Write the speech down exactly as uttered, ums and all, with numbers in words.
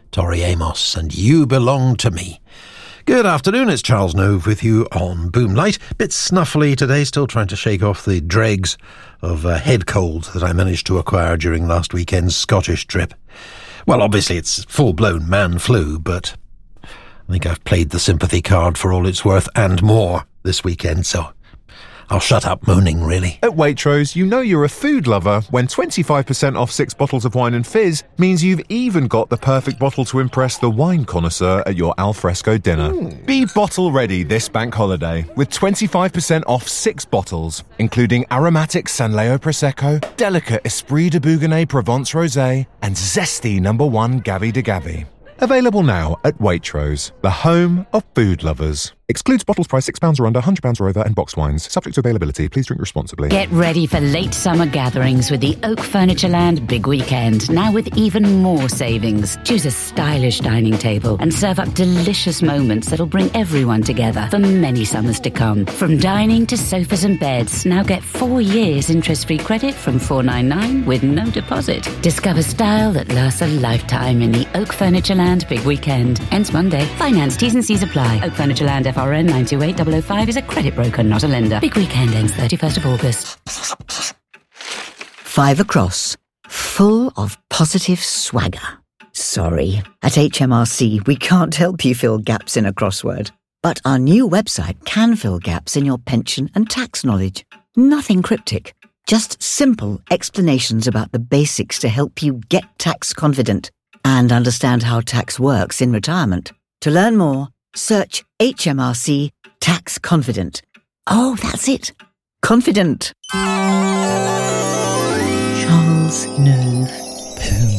Tori Amos, and You Belong to Me. Good afternoon, it's Charles Nove with you on Boomlight. Bit snuffly today, still trying to shake off the dregs of a head cold that I managed to acquire during last weekend's Scottish trip. Well, obviously it's full-blown man flu, but I think I've played the sympathy card for all it's worth and more this weekend, so I'll shut up moaning, really. At Waitrose, you know you're a food lover when twenty-five percent off six bottles of wine and fizz means you've even got the perfect bottle to impress the wine connoisseur at your alfresco dinner. Mm. Be bottle ready this bank holiday with twenty-five percent off six bottles, including aromatic Sanleo Prosecco, delicate Esprit de Bougonnet Provence Rosé, and zesty number one Gavi de Gavi. Available now at Waitrose, the home of food lovers. Excludes bottles priced six pounds or under, one hundred pounds or over, and box wines. Subject to availability. Please drink responsibly. Get ready for late summer gatherings with the Oak Furnitureland Big Weekend, now with even more savings. Choose a stylish dining table and serve up delicious moments that'll bring everyone together for many summers to come. From dining to sofas and beds, now get four years interest-free credit from four ninety-nine with no deposit. Discover style that lasts a lifetime in the Oak Furnitureland Big Weekend. Ends Monday. Finance T's and C's apply. Oak Furnitureland F R N nine two eight zero zero five is a credit broker, not a lender. Big Weekend ends thirty-first of August. Five across. Full of positive swagger. Sorry. At H M R C, we can't help you fill gaps in a crossword. But our new website can fill gaps in your pension and tax knowledge. Nothing cryptic. Just simple explanations about the basics to help you get tax confident and understand how tax works in retirement. To learn more, search H M R C Tax Confident. Oh, that's it. Confident. Charles Nove.